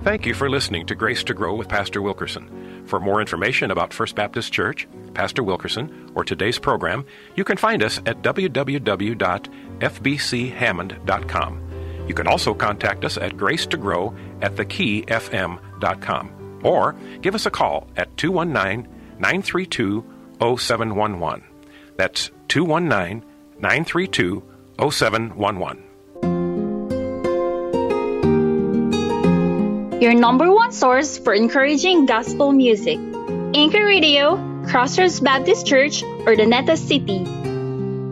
Thank you for listening to Grace to Grow with Pastor Wilkerson. For more information about First Baptist Church, Pastor Wilkerson, or today's program, you can find us at www.fbchammond.com. You can also contact us at gracetogrow@thekeyfm.com or give us a call at 219-932-0711. That's 219-932-0711. Your number one source for encouraging gospel music. Anchor Radio, Crossroads Baptist Church, or the Neta City.